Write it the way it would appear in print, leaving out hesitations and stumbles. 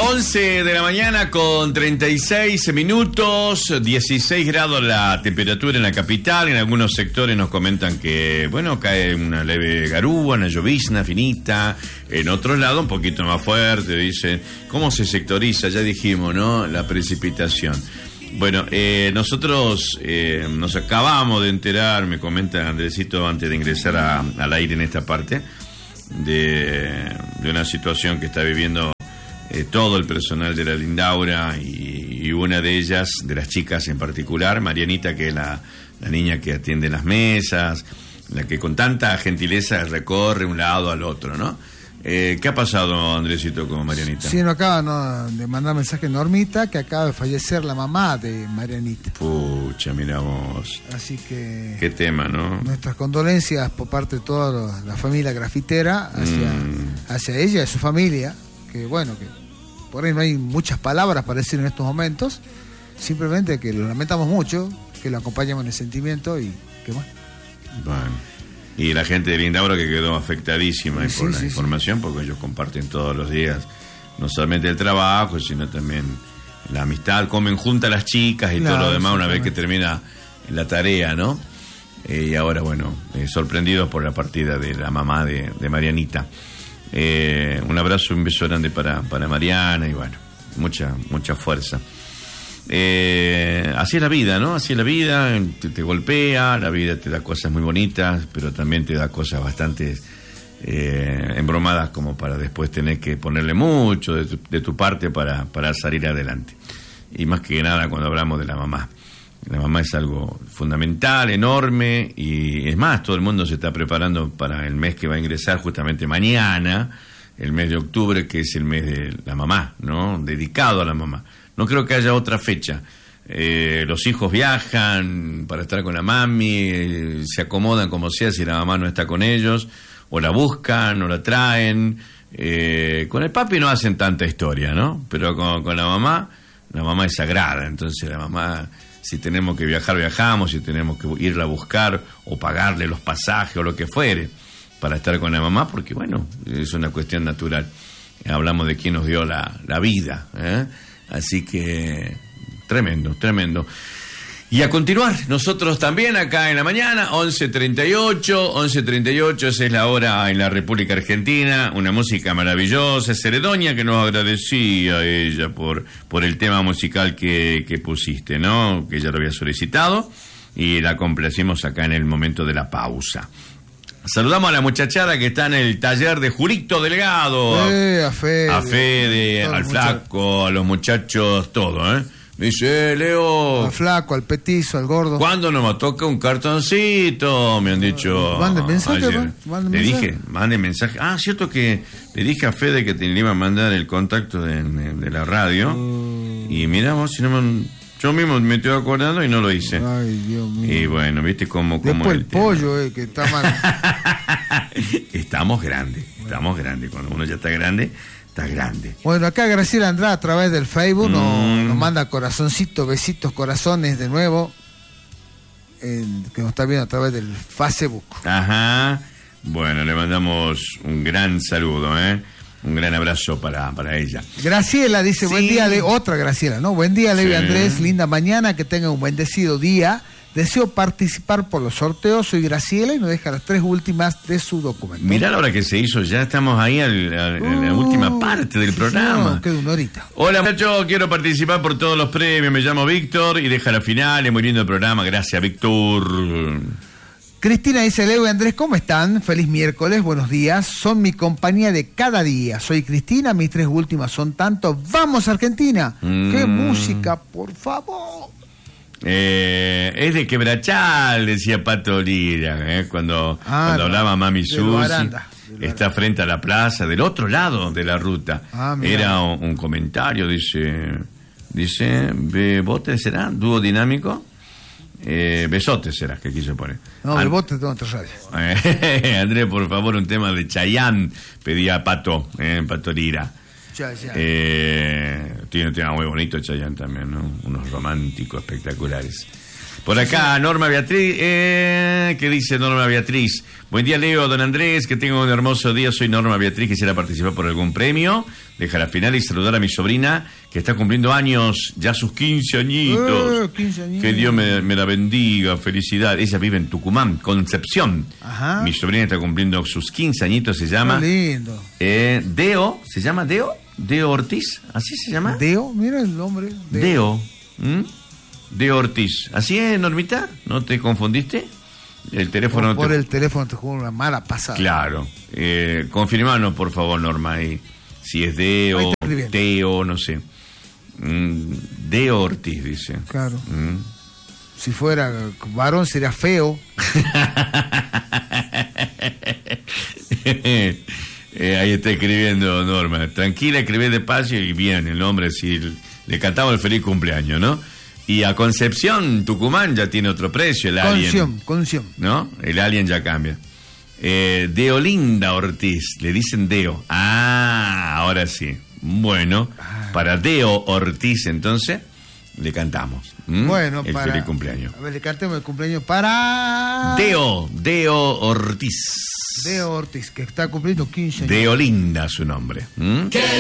11 de la mañana con 36 minutos, 16 grados la temperatura en la capital. En algunos sectores nos comentan que, bueno, cae una leve garúa, una llovizna finita. En otros lados un poquito más fuerte, dicen. ¿Cómo se sectoriza? Ya dijimos, ¿no? La precipitación. Bueno, nosotros nos acabamos de enterar, me comenta Andresito antes de ingresar al aire en esta parte, de una situación que está viviendo todo el personal de la Lindaura y una de ellas, de las chicas en particular, Marianita, que es la niña que atiende las mesas, la que con tanta gentileza recorre un lado al otro, ¿no? ¿Qué ha pasado, Andresito, con Marianita? Sí, nos acaban de mandar mensaje Normita, que acaba de fallecer la mamá de Marianita. Pucha, miramos. Así que... Qué tema, ¿no? Nuestras condolencias por parte de toda la familia grafitera hacia ella y su familia, que bueno, que por ahí no hay muchas palabras para decir en estos momentos, simplemente que lo lamentamos mucho, que lo acompañamos en el sentimiento y que bueno. Bueno. Y la gente de Lindaura que quedó afectadísima por la información, porque ellos comparten todos los días, no solamente el trabajo, sino también la amistad, comen juntas las chicas y todo lo demás una vez que termina la tarea, ¿no? Y ahora, bueno, sorprendidos por la partida de la mamá de Marianita. Un abrazo, un beso grande para Mariana y bueno, mucha fuerza. Así es la vida, ¿no? Así es la vida, te golpea, la vida te da cosas muy bonitas, pero también te da cosas bastante embromadas como para después tener que ponerle mucho de tu parte para salir adelante. Y más que nada cuando hablamos de la mamá. La mamá es algo fundamental, enorme, y es más, todo el mundo se está preparando para el mes que va a ingresar justamente mañana, el mes de octubre, que es el mes de la mamá, ¿no? Dedicado a la mamá. No creo que haya otra fecha. Los hijos viajan para estar con la mami, se acomodan como sea si la mamá no está con ellos, o la buscan, o la traen. Con el papi no hacen tanta historia, ¿no? Pero con la mamá es sagrada, entonces la mamá, si tenemos que viajar, viajamos, si tenemos que irla a buscar, o pagarle los pasajes, o lo que fuere, para estar con la mamá, porque bueno, es una cuestión natural. Hablamos de quién nos dio la vida, ¿eh? Así que tremendo. Y a continuar, nosotros también acá en la mañana, 11:38, esa es la hora en la República Argentina, una música maravillosa, Ceredonia, que nos agradecía ella por el tema musical que pusiste, ¿no? Que ella lo había solicitado y la complacimos acá en el momento de la pausa. Saludamos a la muchachada que está en el taller de Julito Delgado. A Fede, al Flaco, a los muchachos, todo, ¿eh? Me dice, Leo. Al Flaco, al Petizo, al Gordo. ¿Cuándo nos toca un cartoncito? Me han dicho. Mande mensaje, le dije, mande mensaje. Ah, cierto que le dije a Fede que te le iba a mandar el contacto de la radio. Y miramos si no yo mismo me estoy acordando y no lo hice. Ay, Dios mío. Y bueno, viste cómo después el pollo, que está mal. Estamos grandes. Cuando uno ya está grande, está grande. Bueno, acá Graciela Andrade a través del Facebook nos manda corazoncitos, besitos, corazones de nuevo, que nos está viendo a través del Facebook. Ajá. Bueno, le mandamos un gran saludo, un gran abrazo para ella. Graciela dice, buen día, otra Graciela, ¿no? Buen día, Levi Andrés, linda mañana, que tenga un bendecido día. Deseo participar por los sorteos, soy Graciela, y nos deja las 3 últimas de su documento. Mirá la hora que se hizo, ya estamos ahí en la última parte del programa. No, queda una horita. Hola muchachos, quiero participar por todos los premios, me llamo Víctor y deja la final, es muy lindo el programa, gracias Víctor. Cristina dice, Leo y Andrés, ¿cómo están? Feliz miércoles, buenos días. Son mi compañía de cada día. Soy Cristina, mis 3 últimas son tanto. ¡Vamos, Argentina! ¡Qué música, por favor! Es de Quebrachal, decía Pato Lira, cuando hablaba Mami Susi. Está frente a la plaza, del otro lado de la ruta. Era un comentario, dice, ¿Bebote será? ¿Dúo dinámico? Besote será que quiso poner. No, Bebote tengo otra radio. Andrés, por favor, un tema de Chayanne, pedía Pato Lira. Tiene un tema muy bonito Chayanne también, ¿no? Unos románticos espectaculares. Por acá, Norma Beatriz, ¿qué dice Norma Beatriz? Buen día, Leo, don Andrés, que tenga un hermoso día. Soy Norma Beatriz, quisiera participar por algún premio, dejar la final y saludar a mi sobrina, que está cumpliendo años, ya sus 15 añitos. 15 añitos. Que Dios me la bendiga, felicidad. Ella vive en Tucumán, Concepción. Ajá. Mi sobrina está cumpliendo sus 15 añitos, se llama... Qué lindo. Deo, ¿se llama Deo? Deo Ortiz, ¿así se llama? Deo, mira el nombre. Deo. Deo Ortiz. ¿Así es, Normita? ¿No te confundiste? El teléfono... Por el teléfono te jugó una mala pasada. Claro. Confirmanos, por favor, Norma, ahí. Si es Deo, Teo, no sé. Deo Ortiz, dice. Claro. Si fuera varón sería feo. Ahí está escribiendo Norma. Tranquila, escribe despacio y bien, el nombre sí. Le cantamos el feliz cumpleaños, ¿no? Y a Concepción, Tucumán, ya tiene otro precio, el Alien. Concepción. ¿No? El Alien ya cambia. Deolinda Ortiz, le dicen Deo. Ah, ahora sí. Bueno, para Deo Ortiz, entonces, le cantamos. Bueno, el feliz cumpleaños. A ver, le cantemos el cumpleaños para... Deo Ortiz. Deo Ortiz, que está cumpliendo 15 años. Deolinda su nombre.